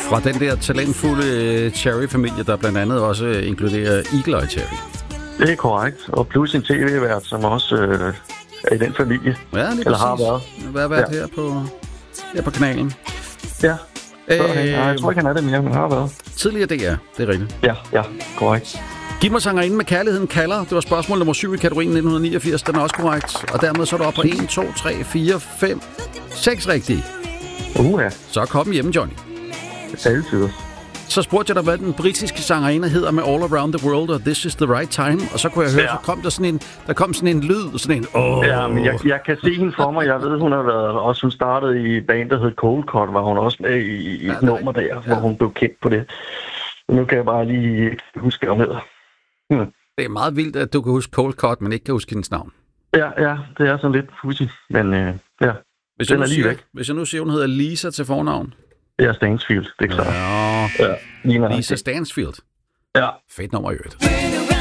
Fra den der talentfulde Cherry-familie, der blandt andet også inkluderer Eagle Eye Cherry. Det er korrekt. Og plus en tv-vært, som også er i den familie. Ja, lige eller har været. Hvad har været her på kanalen? Ja. Jeg tror ikke, han er det mere, men har været. Tidligere DR, det er rigtigt. Ja, korrekt. Giv mig sangerinden med kærligheden kalder. Det var spørgsmål nummer 7 i kategorien 1989. Den er også korrekt. Og dermed så er du oppe på 1, 2, 3, 4, 5, 6 rigtige. Ja. Så kom hjemme, Johnny. Altid. Så spurgte jeg dig, hvad den britiske sangerinde hedder med All Around the World og This is the Right Time. Og så kunne jeg høre, så kom der kom sådan en lyd, sådan en Ja, men jeg kan se hende for mig. Jeg ved, hun har været også, hun startede i band, der hed Cold Cut, var hun også med i et nummer der, hvor hun blev kendt på det. Nu kan jeg bare lige huske, hvad hun hedder. Det er meget vildt, at du kan huske Cold Cut, men ikke kan huske hendes navn. Ja, det er sådan lidt pudsigt, men ja. Hvis jeg nu siger, hun hedder Lisa til fornavn. Ja, Stansfield, det er klart. Ja, Lisa Stansfield. Ja. Fedt nummer i øvrigt.